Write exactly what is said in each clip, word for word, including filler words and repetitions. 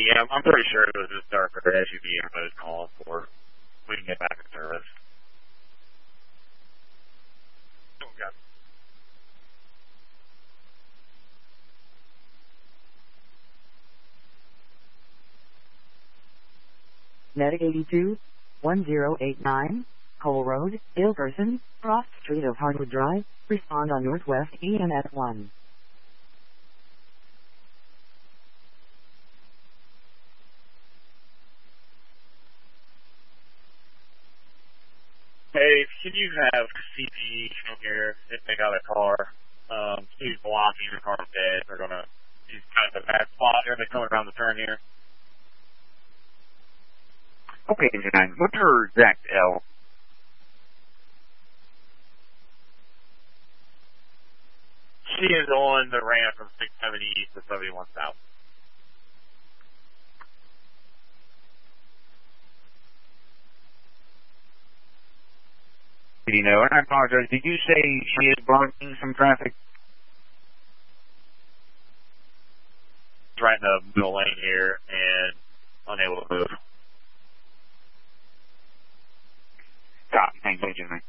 yeah, I'm pretty sure it was this darker S U V I was calling for. We can get back in service. Okay. Medic eighty-two, one zero eight nine, Cole Road, Ilkerson, Cross Street of Hardwood Drive, respond on Northwest E N S one. Hey, can you have C P come here if they got a car? Um, he's blocking the car dead. They're gonna, he's kind of a bad spot here. They're coming around the turn here. Okay, Engine nine, what's her exact L? She is on the ramp from six seventy east to seventy-one south. You know, and I apologize, did you say she is blocking some traffic? She's right in the middle lane here and unable to move. Copy, thanks, Engine nine.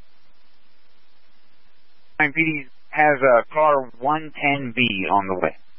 P D has a car one ten B on the way.